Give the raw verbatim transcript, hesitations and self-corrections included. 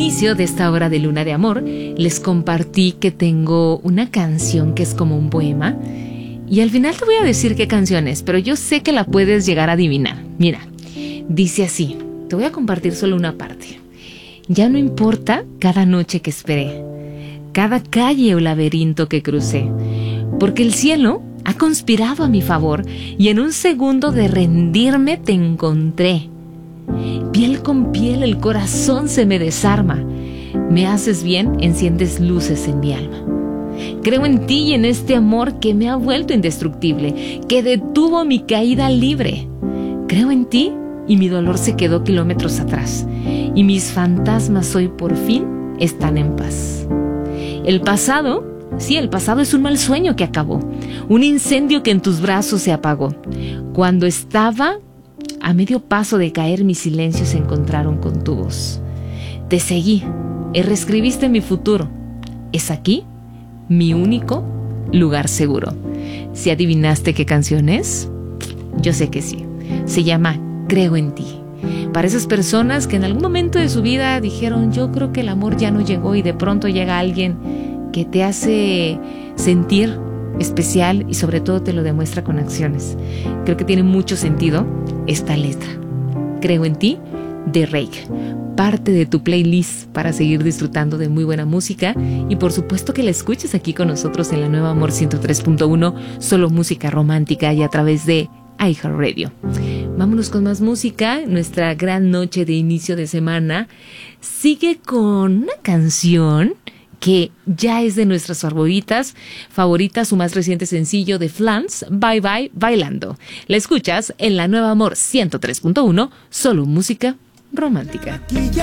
inicio de esta hora de Luna de Amor les compartí que tengo una canción que es como un poema y al final te voy a decir qué canción es, pero yo sé que la puedes llegar a adivinar. Mira, dice así, te voy a compartir solo una parte. Ya no importa cada noche que esperé, cada calle o laberinto que crucé, porque el cielo ha conspirado a mi favor y en un segundo de rendirme te encontré. Piel con piel el corazón se me desarma. Me haces bien, enciendes luces en mi alma. Creo en ti y en este amor que me ha vuelto indestructible, que detuvo mi caída libre. Creo en ti y mi dolor se quedó kilómetros atrás, y mis fantasmas hoy por fin están en paz. El pasado, sí, el pasado es un mal sueño que acabó, un incendio que en tus brazos se apagó. Cuando estaba a medio paso de caer, mis silencios se encontraron con tu voz. Te seguí, y reescribiste mi futuro. Es aquí mi único lugar seguro. ¿Si adivinaste qué canción es? Yo sé que sí. Se llama Creo en ti. Para esas personas que en algún momento de su vida dijeron, yo creo que el amor ya no llegó, y de pronto llega alguien que te hace sentir especial y sobre todo te lo demuestra con acciones. Creo que tiene mucho sentido esta letra. Creo en ti, de Rake. Parte de tu playlist para seguir disfrutando de muy buena música y por supuesto que la escuches aquí con nosotros en la Nueva Amor ciento tres punto uno, solo música romántica y a través de iHeartRadio. Vámonos con más música. Nuestra gran noche de inicio de semana sigue con una canción que ya es de nuestras favoritas, favoritas, su más reciente sencillo de Flans, Bye Bye Bailando. La escuchas en la Nueva Amor ciento tres punto uno, solo música romántica.